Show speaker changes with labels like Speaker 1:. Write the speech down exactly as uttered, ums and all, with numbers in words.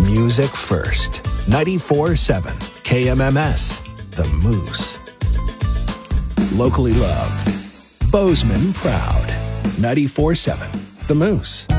Speaker 1: music first. ninety-four seven K M M S, The Moose. Locally loved. Bozeman proud. ninety-four seven The Moose.